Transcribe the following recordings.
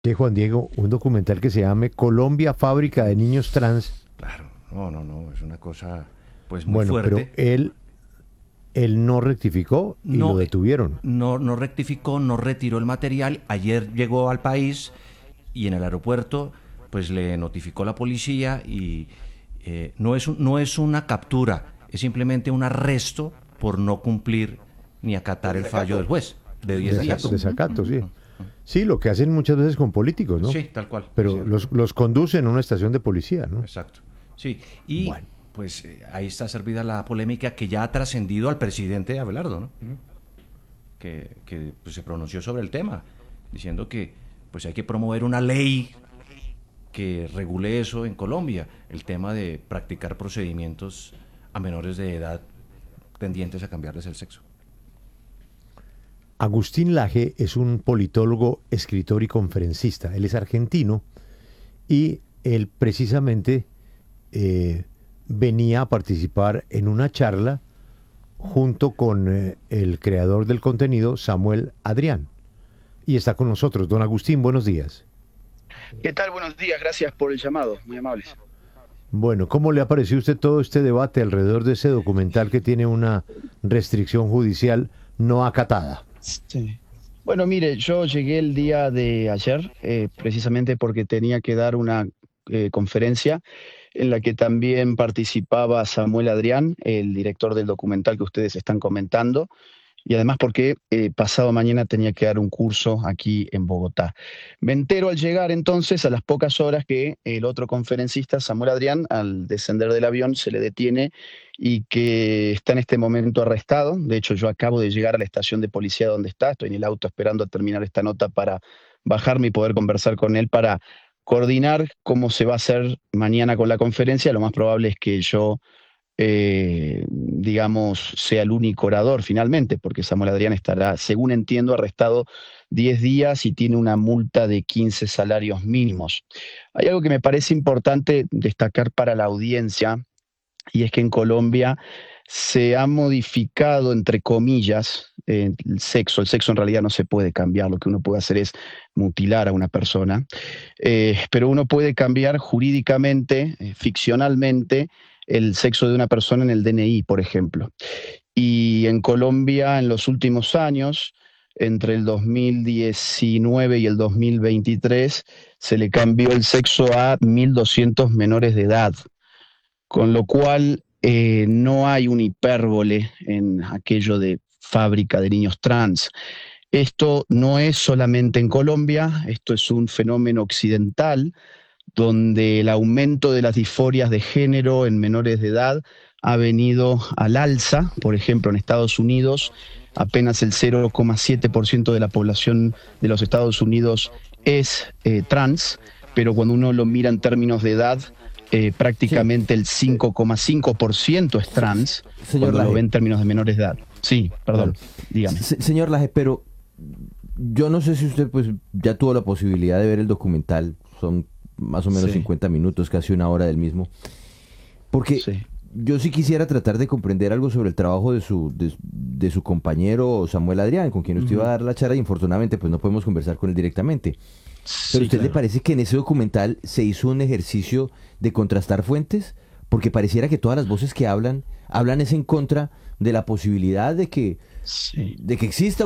Que Juan Diego, un documental que se llame Colombia, fábrica de niños trans. Claro, no, es una cosa pues muy Bueno, pero fuerte. él no rectificó y lo No, detuvieron. no rectificó, no retiró el material. Ayer llegó al país y en el aeropuerto pues le notificó la policía y no es una captura, es simplemente un arresto por no cumplir ni acatar el fallo del juez de 10 días. Desacato, sí. Sí, lo que hacen muchas veces con políticos, ¿no? Sí, tal cual. Es Pero cierto. los conducen a una estación de policía, ¿no? Exacto. Sí, y Bueno, pues ahí está servida la polémica que ya ha trascendido al presidente Abelardo, ¿no? Que pues, se pronunció sobre el tema, diciendo que pues hay que promover una ley que regule eso en Colombia, el tema de practicar procedimientos a menores de edad tendientes a cambiarles el sexo. Agustín Laje es un politólogo, escritor y conferencista. Él es argentino y él precisamente venía a participar en una charla junto con el creador del contenido, Samuel Adrián. Y está con nosotros. Don Agustín, buenos días. ¿Qué tal? Buenos días, gracias por el llamado, muy amables. Bueno, ¿cómo le ha parecido a usted todo este debate alrededor de ese documental que tiene una restricción judicial no acatada? Sí. Bueno, mire, yo llegué el día de ayer, precisamente porque tenía que dar una conferencia en la que también participaba Samuel Adrián, el director del documental que ustedes están comentando, y además porque pasado mañana tenía que dar un curso aquí en Bogotá. Me entero al llegar entonces, a las pocas horas, que el otro conferencista, Samuel Adrián, al descender del avión se le detiene y que está en este momento arrestado. De hecho, yo acabo de llegar a la estación de policía donde está, estoy en el auto esperando a terminar esta nota para bajarme y poder conversar con él para coordinar cómo se va a hacer mañana con la conferencia. Lo más probable es que yo digamos, sea el único orador finalmente, porque Samuel Adrián estará, según entiendo, arrestado 10 días y tiene una multa de 15 salarios mínimos. Hay algo que me parece importante destacar para la audiencia, y es que en Colombia se ha modificado, entre comillas, el sexo. El sexo en realidad no se puede cambiar, lo que uno puede hacer es mutilar a una persona, pero uno puede cambiar jurídicamente, ficcionalmente, el sexo de una persona en el DNI, por ejemplo. Y en Colombia, en los últimos años, entre el 2019 y el 2023, se le cambió el sexo a 1.200 menores de edad, con lo cual no hay un hipérbole en aquello de fábrica de niños trans. Esto no es solamente en Colombia, esto es un fenómeno occidental donde el aumento de las disforias de género en menores de edad ha venido al alza. Por ejemplo, en Estados Unidos, apenas el 0,7% de la población de los Estados Unidos es trans, pero cuando uno lo mira en términos de edad, Sí, prácticamente el 5,5% es trans, señor cuando lo ve Laje, en términos de menores de edad. Sí, claro. perdón, dígame. Señor Laje, pero yo no sé si usted pues ya tuvo la posibilidad de ver el documental, son más o menos Sí, 50 minutos, casi una hora del mismo, porque sí. yo sí quisiera tratar de comprender algo sobre el trabajo de su compañero Samuel Adrián, con quien usted iba a Ujú. dar la charla y infortunadamente pues no podemos conversar con él directamente. Pero ¿a Sí, usted le claro. parece que en ese documental se hizo un ejercicio de contrastar fuentes? Porque pareciera que todas las voces que hablan es en contra de la posibilidad Sí. de que exista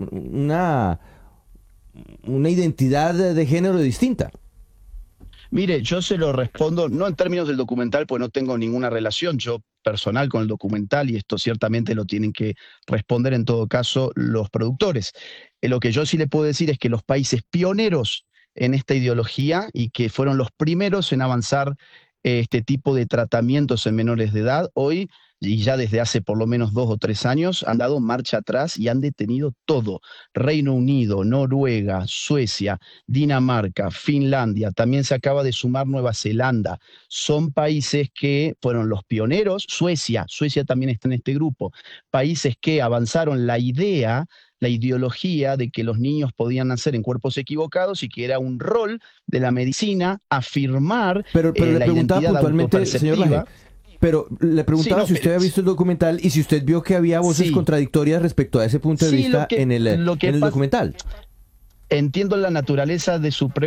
una identidad de género distinta. Mire, yo se lo respondo, no en términos del documental, pues no tengo ninguna relación yo personal con el documental y esto ciertamente lo tienen que responder en todo caso los productores. Lo que yo sí le puedo decir es que los países pioneros en esta ideología y que fueron los primeros en avanzar este tipo de tratamientos en menores de edad, hoy y ya desde hace por lo menos 2 o 3 años han dado marcha atrás y han detenido todo. Reino Unido, Noruega, Suecia, Dinamarca, Finlandia, también se acaba de sumar Nueva Zelanda. Son países que fueron los pioneros. Suecia también está en este grupo. Países que avanzaron la idea, la ideología de que los niños podían nacer en cuerpos equivocados y que era un rol de la medicina afirmar Pero le la preguntaba identidad puntualmente, señor Laje, autoperceptiva. pero le Sí, preguntaba no, si pero usted había visto el documental y si usted vio que había voces sí, contradictorias respecto a ese punto de sí, vista en lo que el pasa. documental. entiendo la naturaleza de su